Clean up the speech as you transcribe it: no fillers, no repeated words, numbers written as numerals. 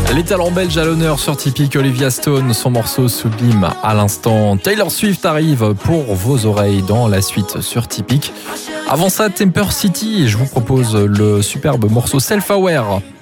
Les talents belges à l'honneur sur Typique. Olivia Stone, son morceau sublime à l'instant. Taylor Swift arrive pour vos oreilles dans la suite sur Typique. Avant ça, Temper City, je vous propose le superbe morceau Self Aware.